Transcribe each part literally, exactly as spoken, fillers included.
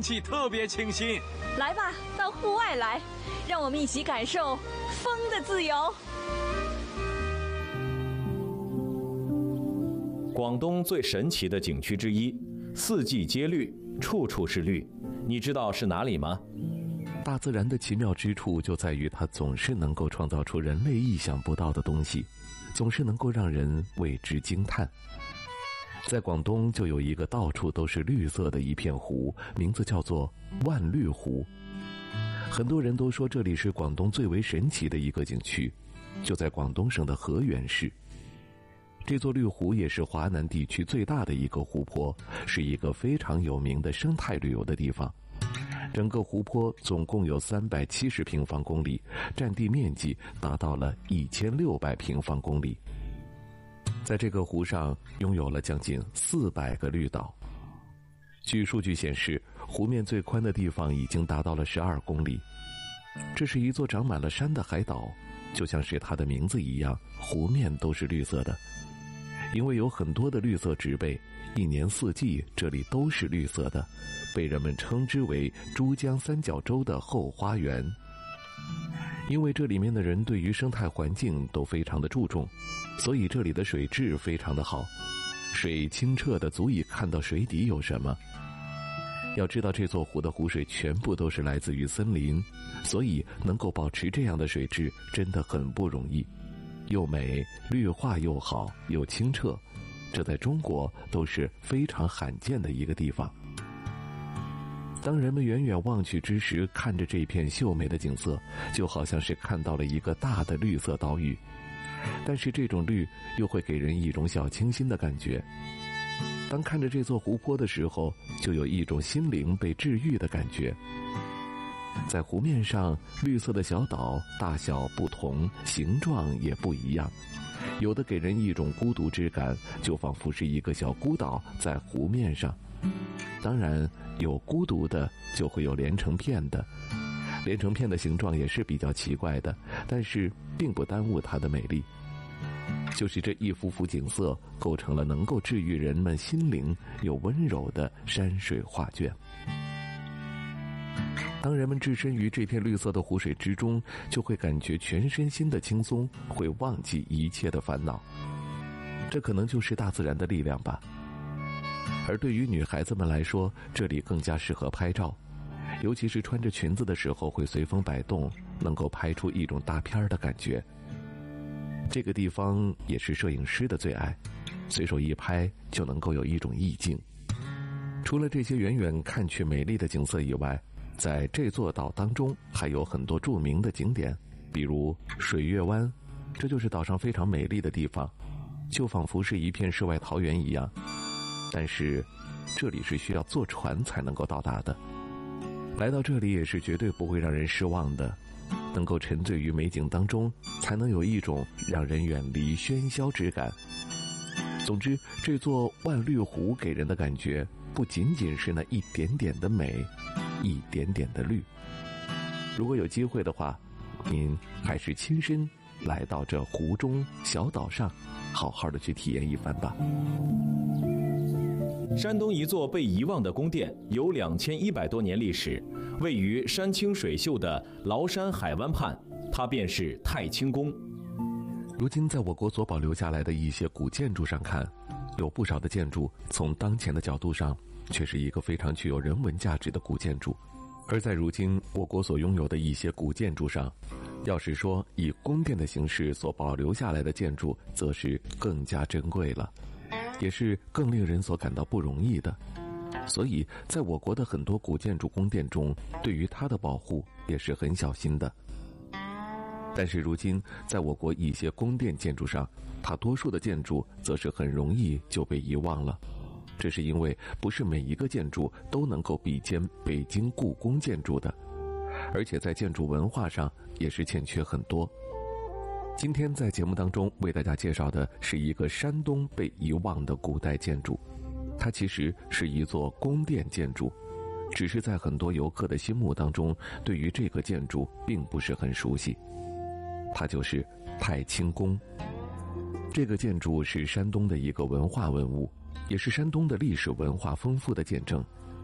气特别清新。 来吧，到户外来，让我们一起感受风的自由。 广东最神奇的景区之一，四季皆绿，处处是绿。你知道是哪里吗？ 大自然的奇妙之处就在于它总是能够创造出人类意想不到的东西，总是能够让人为之惊叹。在广东就有一个到处都是绿色的一片湖，名字叫做万绿湖。很多人都说这里是广东最为神奇的一个景区，就在广东省的河源市。这座绿湖也是华南地区最大的一个湖泊，是一个非常有名的生态旅游的地方。整个湖泊总共有三百七十平方公里，占地面积达到了一千六百平方公里。在这个湖上拥有了将近四百个绿岛。据数据显示，湖面最宽的地方已经达到了十二公里。这是一座长满了山的海岛，就像是它的名字一样，湖面都是绿色的。因为有很多的绿色植被，一年四季这里都是绿色的，被人们称之为珠江三角洲的后花园。因为这里面的人对于生态环境都非常的注重，所以这里的水质非常的好，水清澈的足以看到水底有什么。要知道这座湖的湖水全部都是来自于森林，所以能够保持这样的水质真的很不容易。又美，绿化又好，又清澈，这在中国都是非常罕见的一个地方。当人们远远望去之时，看着这片秀美的景色，就好像是看到了一个大的绿色岛屿。但是这种绿又会给人一种小清新的感觉。当看着这座湖泊的时候，就有一种心灵被治愈的感觉。在湖面上，绿色的小岛大小不同，形状也不一样，有的给人一种孤独之感，就仿佛是一个小孤岛在湖面上。当然，有孤独的就会有连成片的，连成片的形状也是比较奇怪的，但是并不耽误它的美丽。就是这一幅幅景色构成了能够治愈人们心灵又温柔的山水画卷。当人们置身于这片绿色的湖水之中，就会感觉全身心的轻松，会忘记一切的烦恼。这可能就是大自然的力量吧。而对于女孩子们来说，这里更加适合拍照，尤其是穿着裙子的时候会随风摆动，能够拍出一种大片的感觉。这个地方也是摄影师的最爱，随手一拍就能够有一种意境。除了这些远远看去美丽的景色以外，在这座岛当中还有很多著名的景点，比如水月湾，这就是岛上非常美丽的地方，就仿佛是一片世外桃源一样。但是这里是需要坐船才能够到达的，来到这里也是绝对不会让人失望的，能够沉醉于美景当中，才能有一种让人远离喧嚣之感。总之，这座万绿湖给人的感觉不仅仅是那一点点的美，一点点的绿。如果有机会的话，您还是亲身来到这湖中小岛上，好好的去体验一番吧。 山东一座被遗忘的宫殿，有两千一百多年历史，位于山清水秀的崂山海湾畔，它便是太清宫。 如今在我国所保留下来的一些古建筑上看，有不少的建筑从当前的角度上却是一个非常具有人文价值的古建筑，而在如今我国所拥有的一些古建筑上，要是说以宫殿的形式所保留下来的建筑，则是更加珍贵了，也是更令人所感到不容易的。所以在我国的很多古建筑宫殿中，对于它的保护也是很小心的。但是如今在我国一些宫殿建筑上，它多数的建筑则是很容易就被遗忘了。这是因为不是每一个建筑都能够比肩北京故宫建筑的，而且在建筑文化上也是欠缺很多。今天在节目当中为大家介绍的是一个山东被遗忘的古代建筑，它其实是一座宫殿建筑，只是在很多游客的心目当中，对于这个建筑并不是很熟悉。它就是太清宫。这个建筑是山东的一个文化文物，也是山东的历史文化丰富的见证。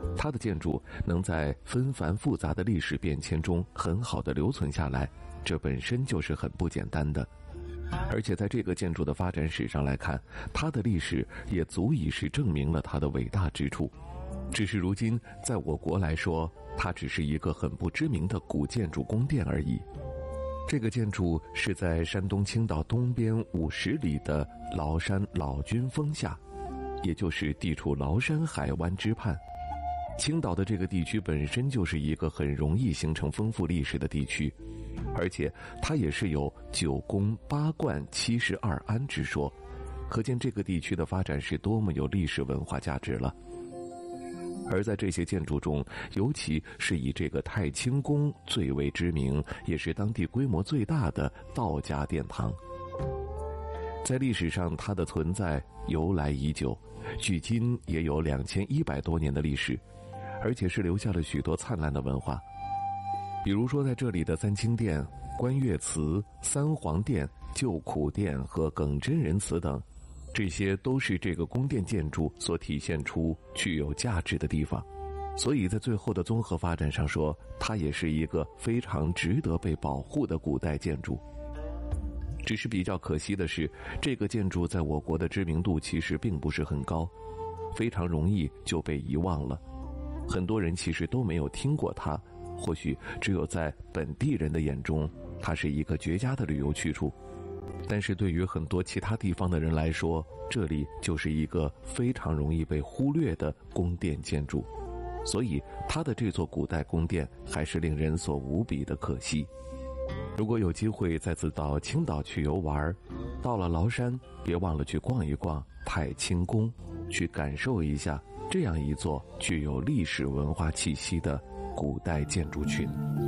它的建筑能在纷繁复杂的历史变迁中很好地留存下来，这本身就是很不简单的。而且在这个建筑的发展史上来看，它的历史也足以是证明了它的伟大之处。只是如今在我国来说，它只是一个很不知名的古建筑宫殿而已。这个建筑是在山东青岛东边五十里的崂山老君峰下，也就是地处崂山海湾之畔。青岛的这个地区本身就是一个很容易形成丰富历史的地区，而且它也是有九宫八观七十二庵之说，可见这个地区的发展是多么有历史文化价值了。而在这些建筑中，尤其是以这个太清宫最为知名，也是当地规模最大的道家殿堂。在历史上，它的存在由来已久，距今也有两千一百多年的历史，而且是留下了许多灿烂的文化。比如说，在这里的三清殿、观月祠、三皇殿、救苦殿和耿真人祠等，这些都是这个宫殿建筑所体现出具有价值的地方。所以在最后的综合发展上说，它也是一个非常值得被保护的古代建筑。只是比较可惜的是，这个建筑在我国的知名度其实并不是很高，非常容易就被遗忘了。很多人其实都没有听过它，或许只有在本地人的眼中，它是一个绝佳的旅游去处。但是对于很多其他地方的人来说，这里就是一个非常容易被忽略的宫殿建筑，所以它的这座古代宫殿还是令人所无比的可惜。如果有机会再次到青岛去游玩，到了崂山，别忘了去逛一逛太清宫，去感受一下这样一座具有历史文化气息的古代建筑群。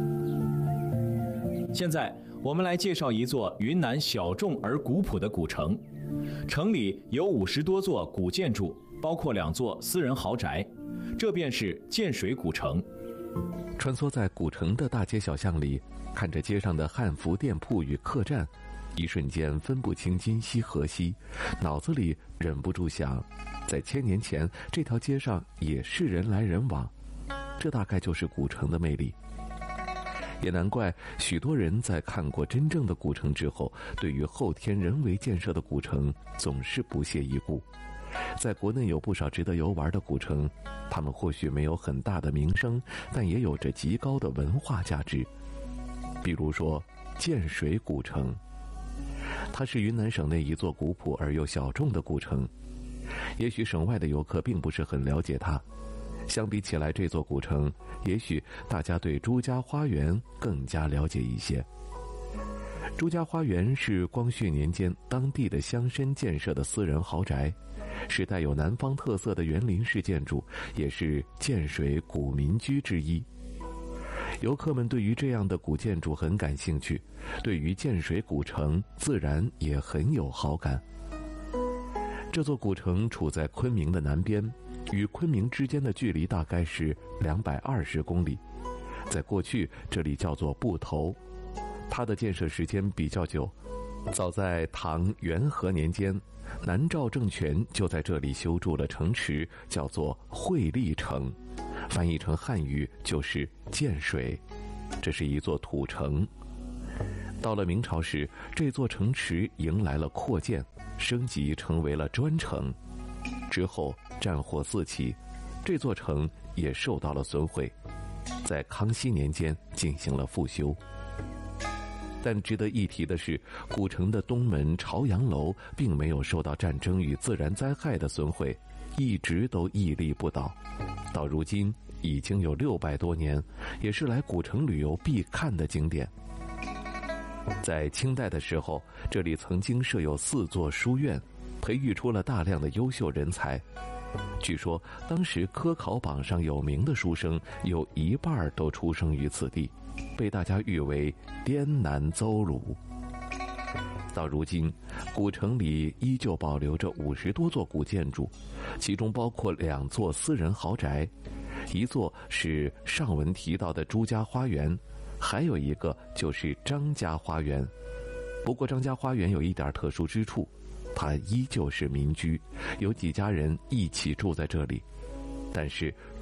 现在我们来介绍一座云南小众而古朴的古城，城里有五十多座古建筑，包括两座私人豪宅，这便是建水古城。 穿梭在古城的大街小巷里，看着街上的汉服店铺与客栈，一瞬间分不清今夕何夕，脑子里忍不住想，在千年前这条街上也是人来人往，这大概就是古城的魅力。也难怪许多人在看过真正的古城之后，对于后天人为建设的古城总是不屑一顾。在国内有不少值得游玩的古城，他们或许没有很大的名声，但也有着极高的文化价值。比如说建水古城，它是云南省内一座古朴而又小众的古城，也许省外的游客并不是很了解它。相比起来，这座古城，也许大家对朱家花园更加了解一些。朱家花园是光绪年间当地的乡绅建设的私人豪宅，是带有南方特色的园林式建筑，也是建水古民居之一。游客们对于这样的古建筑很感兴趣，对于建水古城自然也很有好感。这座古城处在昆明的南边，与昆明之间的距离大概是两百二十公里。在过去，这里叫做埠头。它的建设时间比较久，早在唐元和年间，南诏政权就在这里修筑了城池，叫做惠利城，翻译成汉语就是建水。这是一座土城。到了明朝时，这座城池迎来了扩建，升级成为了砖城。之后战火四起，这座城也受到了损毁，在康熙年间进行了复修。但值得一提的是，古城的东门朝阳楼并没有受到战争与自然灾害的损毁，一直都屹立不倒。到如今已经有六百多年，也是来古城旅游必看的景点。在清代的时候，这里曾经设有四座书院，培育出了大量的优秀人才。据说当时科考榜上有名的书生有一半都出生于此地，被大家誉为滇南邹鲁。到如今，古城里依旧保留着五十多座古建筑，其中包括两座私人豪宅，一座是上文提到的朱家花园，还有一个就是张家花园。不过张家花园有一点特殊之处，它依旧是民居，有几家人一起住在这里。但是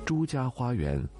朱家花园